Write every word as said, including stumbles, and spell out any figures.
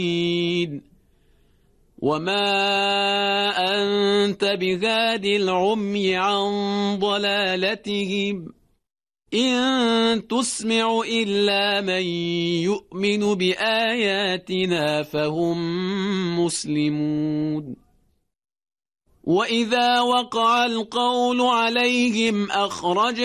وما أنت بهاد العمي عن ضلالتهم إن تسمع إلا من يؤمن بآياتنا فهم مسلمون وإذا وقع القول عليهم أخرج